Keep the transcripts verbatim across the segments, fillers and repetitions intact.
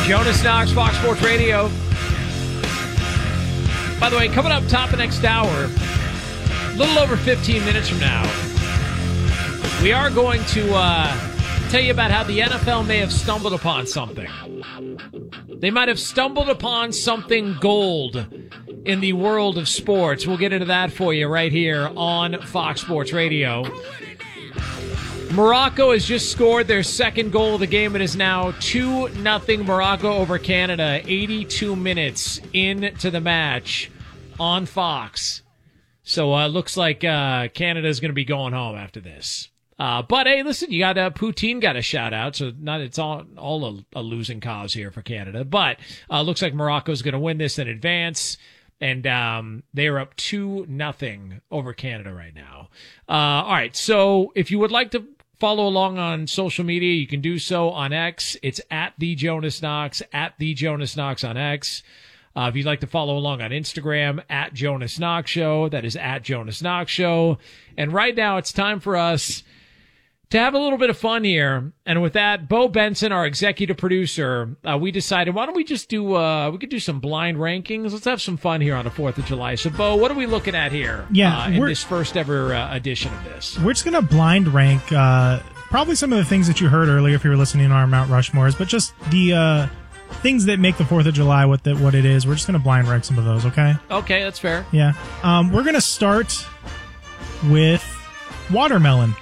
Jonas Knox, Fox Sports Radio. By the way, coming up top of next hour, a little over fifteen minutes from now, we are going to uh, tell you about how the N F L may have stumbled upon something. They might have stumbled upon something gold in the world of sports. We'll get into that for you right here on Fox Sports Radio. Morocco has just scored their second goal of the game. It is now two nothing Morocco over Canada, eighty-two minutes into the match on Fox. So it uh, looks like uh, Canada is going to be going home after this. Uh, but hey, listen, you got uh, Poutine got a shout out, so not it's all all a, a losing cause here for Canada. But uh, looks like Morocco's going to win this in advance, and um, they are up two nothing over Canada right now. Uh, all right, so if you would like to follow along on social media, you can do so on X. It's at the Jonas Knox, at the Jonas Knox on X. Uh, if you'd like to follow along on Instagram, at Jonas Knox Show, that is at Jonas Knox Show. And right now, it's time for us to have a little bit of fun here. And with that, Bo Benson, our executive producer, uh, we decided, why don't we just do, uh, we could do some blind rankings. Let's have some fun here on the fourth of July. So, Bo, what are we looking at here yeah, uh, in this first ever uh, edition of this? We're just going to blind rank uh, probably some of the things that you heard earlier if you were listening to our Mount Rushmores, but just the uh, things that make the fourth of July what, the, what it is. We're just going to blind rank some of those, okay? Okay, that's fair. Yeah. Um, we're going to start with watermelon.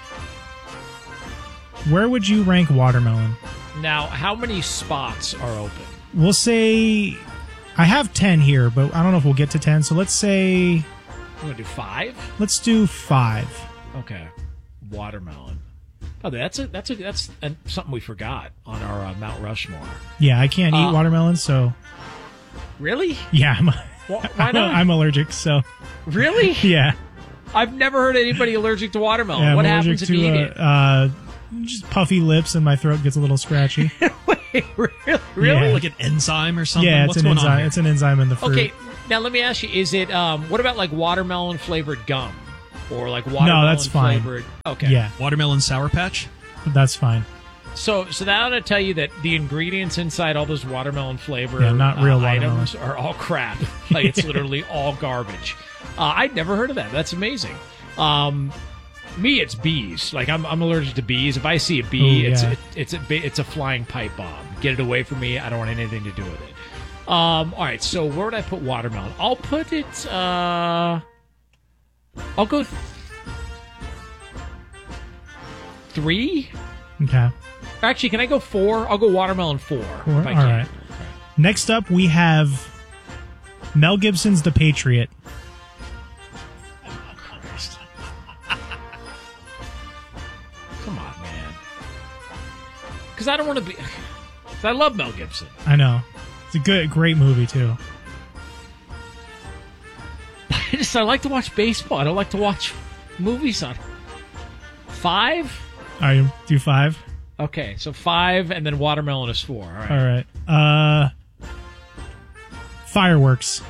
Where would you rank watermelon? Now, how many spots are open? We'll say I have ten here, but I don't know if we'll get to ten. So let's say we're gonna do five. Let's do five. Okay, watermelon. Oh, that's a that's a that's a, something we forgot on our uh, Mount Rushmore. Yeah, I can't uh, eat watermelon, so really? Yeah, I'm, well, why not? I'm allergic. So really? Yeah, I've never heard anybody allergic to watermelon. Yeah, what I'm happens if to, you eat uh, it? Uh, Just puffy lips and my throat gets a little scratchy. Wait, really? Really? Yeah. Like an enzyme or something? Yeah, it's What's an going enzyme. on here? It's an enzyme in the fruit. Okay, now let me ask you: is it um? What about like watermelon flavored gum, or like watermelon No, that's fine. flavored? Okay, Yeah, Watermelon Sour Patch? that's fine. So, so that ought to tell you that the ingredients inside all those watermelon flavor Yeah, not real uh, watermelon. items are all crap. Like it's literally all garbage. Uh, I'd never heard of that. That's amazing. Um, me, it's bees. Like I'm, I'm allergic to bees. If I see a bee, Ooh, it's yeah. it, it's a bi- it's a flying pipe bomb. Get it away from me. I don't want anything to do with it. Um, all right. So where would I put watermelon? I'll put it. Uh, I'll go th- three. Okay. Actually, can I go four? I'll go watermelon four. Four? If I All can. right. Next up, we have Mel Gibson's The Patriot. Come on, man. Because I don't want to be. Because I love Mel Gibson. I know. It's a good, great movie, too. I just I like to watch baseball. I don't like to watch movies on. Five? All right, do five. Okay, so five, and then watermelon is four. All right. All right. Uh, fireworks.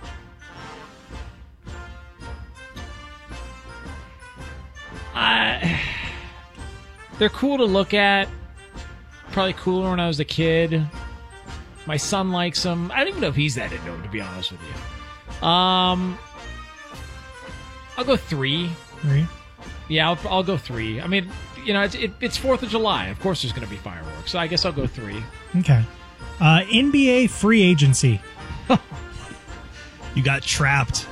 Uh, they're cool to look at. Probably cooler when I was a kid. My son likes them. I don't even know if he's that into them, to be honest with you. Um, I'll go three. Three. Yeah, I'll, I'll go three. I mean, you know, it's it, it's Fourth of July. Of course, there's going to be fireworks. So I guess I'll go three. Okay. Uh, N B A free agency. You got trapped.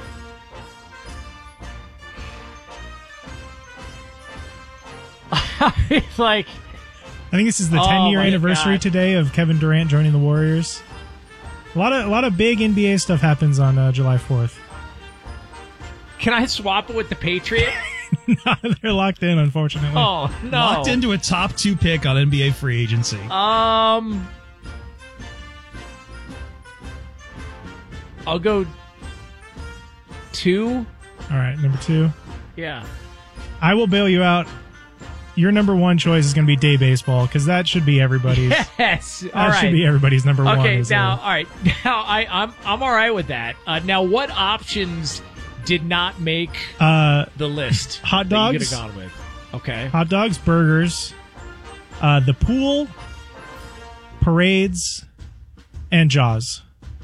It's like, I think this is the Oh, ten-year my anniversary God. today of Kevin Durant joining the Warriors. A lot of a lot of big N B A stuff happens on uh, July fourth. can I swap it with the Patriot? No, they're locked in, unfortunately. Oh no! Locked into a top two pick on N B A free agency. Um, I'll go two. All right, number two. Yeah. I will bail you out. Your number one choice is going to be day baseball because that should be everybody's. Yes. All that right. should be everybody's number one. Okay. is, Now, uh, all right. Now, I, I'm I'm all right with that. Uh, now, what options did not make uh, the list? Hot that you dogs? could have gone with. Okay. hot dogs, burgers, uh, the pool, parades, And Jaws.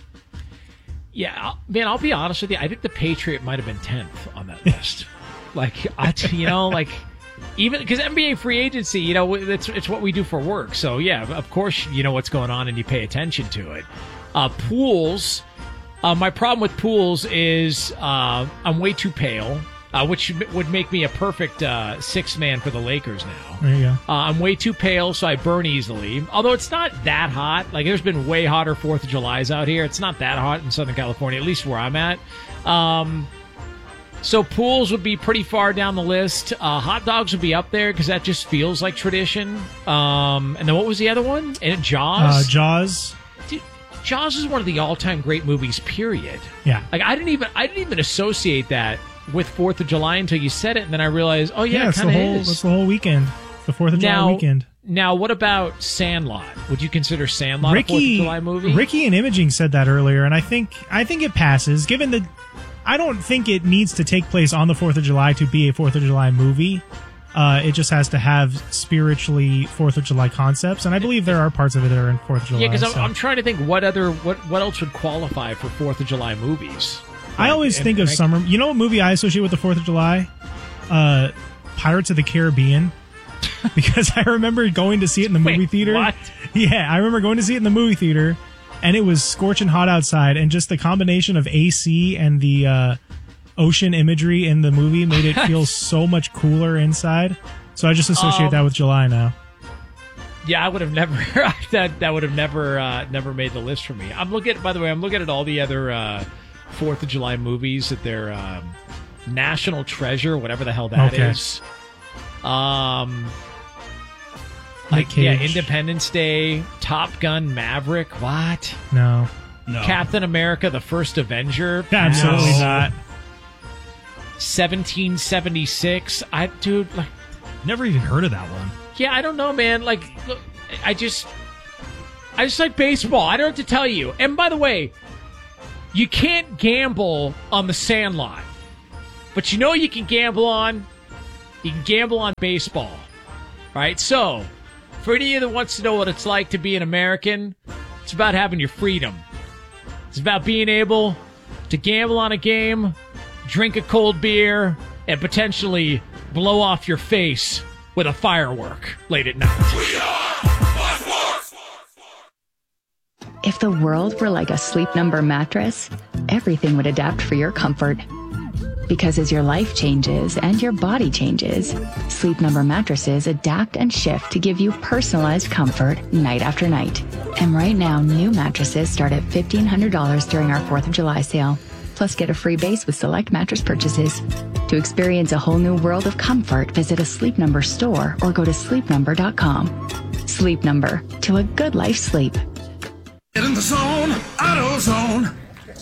Yeah, I'll- man, I'll be honest with you. I think The Patriot might have been tenth on that list. like, I, you know, like even because N B A free agency, you know, it's it's what we do for work. So yeah, of course, you know what's going on and you pay attention to it. Uh, pools. Uh, my problem with pools is uh, I'm way too pale, uh, which would make me a perfect uh, six man for the Lakers now. There you go. Uh, I'm way too pale, so I burn easily. Although it's not that hot. Like, there's been way hotter fourth of Julys out here. It's not that hot in Southern California, at least where I'm at. Um, so pools would be pretty far down the list. Uh, hot dogs would be up there because that just feels like tradition. Um, and then what was the other one? And Jaws? Uh, Jaws. Dude, Jaws is one of the all-time great movies, period. Yeah. Like, I didn't even I didn't even associate that with fourth of July until you said it, and then I realized, oh, yeah, Yeah, it it's the kind of whole, is. that's the whole weekend. The fourth of July Now, weekend. now, what about Sandlot? Would you consider Sandlot a fourth of Ricky, July movie? Ricky and Imaging said that earlier, and I think I think it passes. Given the, I don't think it needs to take place on the fourth of July to be a fourth of July movie. Uh, it just has to have spiritually fourth of July concepts, and I believe there are parts of it that are in fourth of July. Yeah, because so. I'm, I'm trying to think what other what what else would qualify for fourth of July movies. I always Like, think and- of summer. You know what movie I associate with the fourth of July? Uh, Pirates of the Caribbean. Because I remember going to see it in the Wait, movie theater. what? Yeah, I remember going to see it in the movie theater, and it was scorching hot outside, and just the combination of A C and the uh, ocean imagery in the movie made it feel so much cooler inside. So I just associate Um, that with July now. Yeah, I would have never that that would have never uh, never made the list for me. I'm looking. By the way, I'm looking at all the other uh, fourth of July movies that they're um, National Treasure, whatever the hell that Okay. is. Um, Nick like yeah, Cage. Independence Day, Top Gun, Maverick. What? No, No. Captain America: The First Avenger. absolutely Pass. not. seventeen seventy-six. I dude, like, Never even heard of that one. yeah, I don't know, man. Like, look, I just, I just like baseball. I don't have to tell you. And by the way, you can't gamble on the Sandlot, but you know what you can gamble on? You can gamble on baseball. All right. So, for any of you that wants to know what it's like to be an American, it's about having your freedom. It's about being able to gamble on a game, drink a cold beer, and potentially blow off your face with a firework late at night. If the world were like a Sleep Number mattress, everything would adapt for your comfort. Because as your life changes and your body changes, Sleep Number mattresses adapt and shift to give you personalized comfort night after night. And right now, new mattresses start at fifteen hundred dollars during our fourth of July sale. Plus, get a free base with select mattress purchases. To experience a whole new world of comfort, visit a Sleep Number store or go to sleep number dot com. Sleep Number, to a good life sleep. Get in the zone, AutoZone.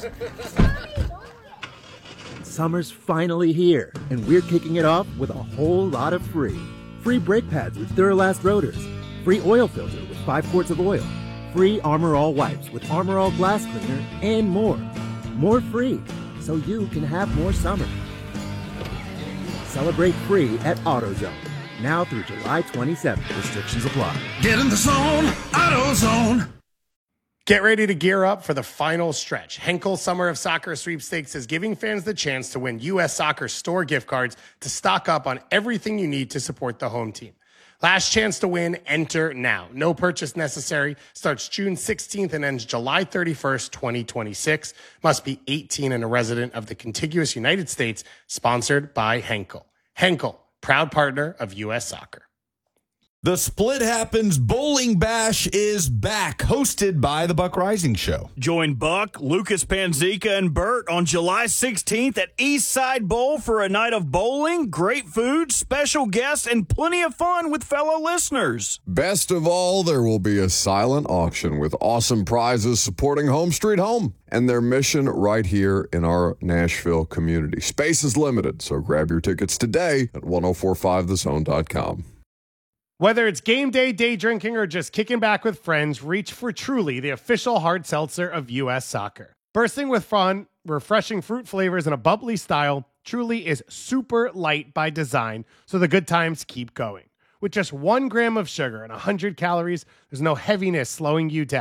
Summer's finally here, and we're kicking it off with a whole lot of free. Free brake pads with Duralast rotors. Free oil filter with five quarts of oil. Free Armor All wipes with Armor All glass cleaner, and more. More free, so you can have more summer. Celebrate free at AutoZone. Now through July twenty-seventh. Restrictions apply. Get in the zone, AutoZone. Get ready to gear up for the final stretch. Henkel Summer of Soccer Sweepstakes is giving fans the chance to win U S Soccer store gift cards to stock up on everything you need to support the home team. Last chance to win, enter now. No purchase necessary. Starts June sixteenth and ends July thirty-first, twenty twenty-six. Must be eighteen and a resident of the contiguous United States. Sponsored by Henkel. Henkel, proud partner of U S Soccer. The Split Happens Bowling Bash is back, hosted by the Buck Rising Show. Join Buck, Lucas Panzica, and Bert on July sixteenth at Eastside Bowl for a night of bowling, great food, special guests, and plenty of fun with fellow listeners. Best of all, there will be a silent auction with awesome prizes supporting Home Street Home and their mission right here in our Nashville community. Space is limited, so grab your tickets today at ten forty-five the zone dot com. Whether it's game day, day drinking, or just kicking back with friends, reach for Truly, the official hard seltzer of U S Soccer. Bursting with fun, refreshing fruit flavors, and a bubbly style, Truly is super light by design, so the good times keep going. With just one gram of sugar and one hundred calories, there's no heaviness slowing you down.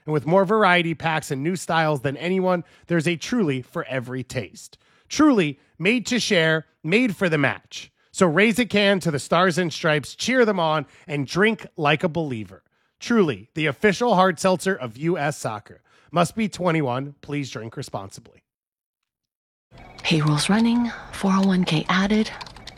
And with more variety packs and new styles than anyone, there's a Truly for every taste. Truly, made to share, made for the match. So raise a can to the Stars and Stripes, cheer them on, and drink like a believer. Truly, the official hard seltzer of U S Soccer. Must be twenty-one. Please drink responsibly. Payroll's running, four oh one k added.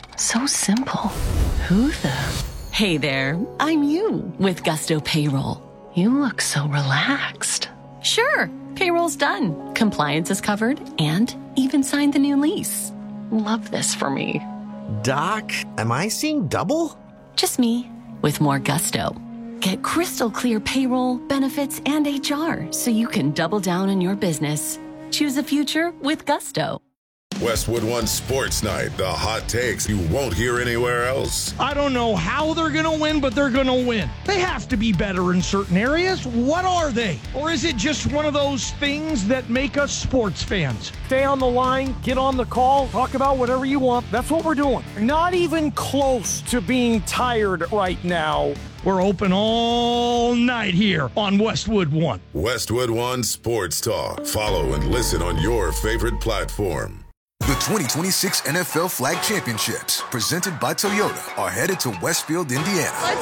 So simple. Who the? Hey there, I'm you with Gusto Payroll. You look so relaxed. Sure, payroll's done. Compliance is covered and even signed the new lease. Love this for me. Doc, am I seeing double? Just me with more gusto. Get crystal clear payroll, benefits, and H R so you can double down on your business. Choose a future with Gusto. Westwood One Sports Night, the hot takes you won't hear anywhere else. I don't know how they're going to win, but they're going to win. They have to be better in certain areas. What are they? Or is it just one of those things that make us sports fans? Stay on the line, get on the call, talk about whatever you want. That's what we're doing. Not even close to being tired right now. We're open all night here on Westwood One. Westwood One Sports Talk. Follow and listen on your favorite platform. The twenty twenty-six N F L Flag Championships, presented by Toyota, are headed to Westfield, Indiana. Let's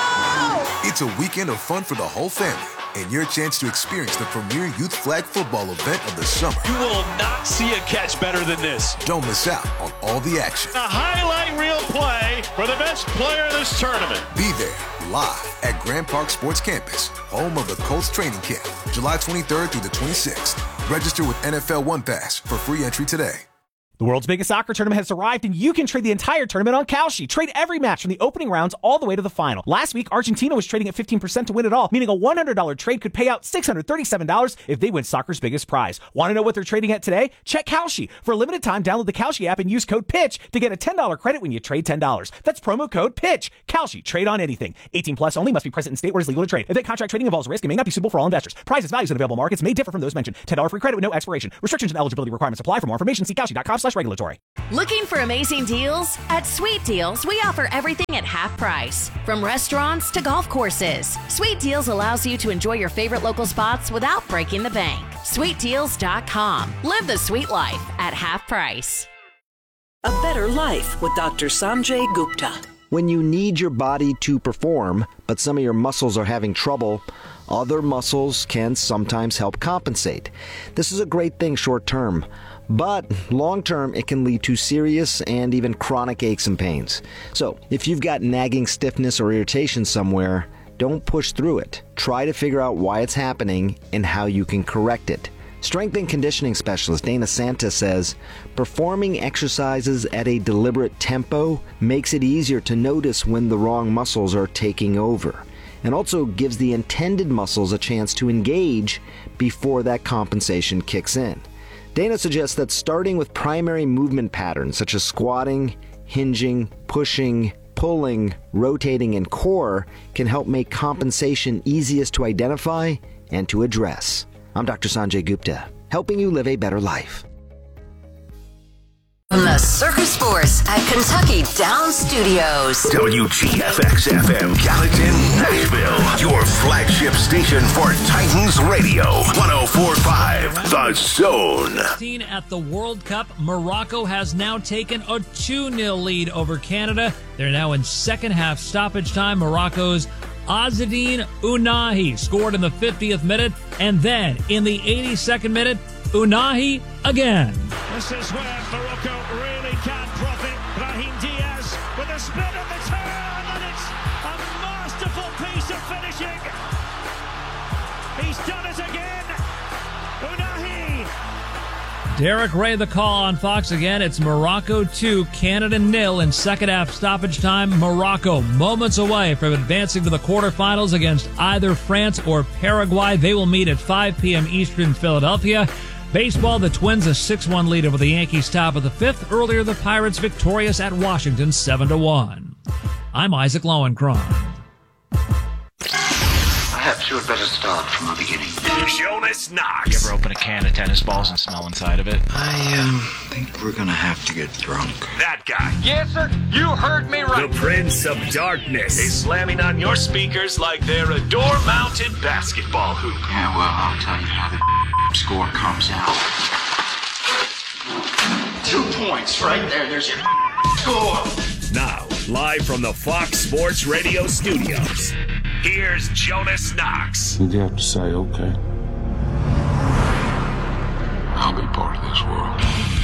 go! It's a weekend of fun for the whole family and your chance to experience the premier youth flag football event of the summer. You will not see a catch better than this. Don't miss out on all the action. A highlight reel play for the best player of this tournament. Be there live at Grand Park Sports Campus, home of the Colts training camp, July twenty-third through the twenty-sixth. Register with N F L One Pass for free entry today. The world's biggest soccer tournament has arrived, and you can trade the entire tournament on Kalshi. Trade every match from the opening rounds all the way to the final. Last week, Argentina was trading at fifteen percent to win it all, meaning a one hundred dollars trade could pay out six hundred thirty-seven dollars if they win soccer's biggest prize. Want to know what they're trading at today? Check Kalshi. For a limited time, download the Kalshi app and use code PITCH to get a ten dollars credit when you trade ten dollars. That's promo code PITCH. Kalshi. Trade on anything. eighteen plus only. Must be present in state where it's legal to trade. If that contract trading involves risk, it may not be suitable for all investors. Prices, values, and available markets may differ from those mentioned. ten dollars free credit with no expiration. Restrictions and eligibility requirements apply. For more information, see kalshi.com slash regulatory. Looking for amazing deals? At Sweet Deals, we offer everything at half price. From restaurants to golf courses, Sweet Deals allows you to enjoy your favorite local spots without breaking the bank. sweet deals dot com. Live the sweet life at half price. A better life with Doctor Sanjay Gupta. When you need your body to perform, but some of your muscles are having trouble, other muscles can sometimes help compensate. This is a great thing short term. But long-term, it can lead to serious and even chronic aches and pains. So if you've got nagging stiffness or irritation somewhere, don't push through it. Try to figure out why it's happening and how you can correct it. Strength and conditioning specialist Dana Santa says, performing exercises at a deliberate tempo makes it easier to notice when the wrong muscles are taking over, and also gives the intended muscles a chance to engage before that compensation kicks in. Dana suggests that starting with primary movement patterns such as squatting, hinging, pushing, pulling, rotating, and core can help make compensation easiest to identify and to address. I'm Doctor Sanjay Gupta, helping you live a better life. From the Circus Force at Kentucky Downs Studios. W G F X F M Gallatin, Nashville. Your flagship station for Titans Radio. one oh four point five The Zone. Seen at the World Cup, Morocco has now taken a two nil lead over Canada. They're now in second half stoppage time. Morocco's Azzedine Ounahi scored in the fiftieth minute, and then in the eighty-second minute, Ounahi again. This is where Morocco really can profit. Brahim Diaz with a spin at the turn, and it's a masterful piece of finishing. He's done it again. Ounahi. Derek Ray, the call on Fox again. It's Morocco two, Canada nil in second half stoppage time. Morocco moments away from advancing to the quarterfinals against either France or Paraguay. They will meet at five p.m. Eastern, Philadelphia. Baseball, the Twins a six one lead over the Yankees top of the fifth. Earlier, the Pirates victorious at Washington seven to one. I'm Isaac Lowenkron. I have children. had better start from the beginning. Jonas Knox. You ever open a can of tennis balls and smell inside of it? I, um, think we're gonna have to get drunk. That guy. Yes, sir. You heard me right. The Prince of Darkness is slamming on your speakers like they're a door-mounted basketball hoop. Yeah, well, I'll tell you how the score comes out. Two points right there. There's your score. Now, live from the Fox Sports Radio studios, here's Jonas Knox. You have to say, okay, I'll be part of this world.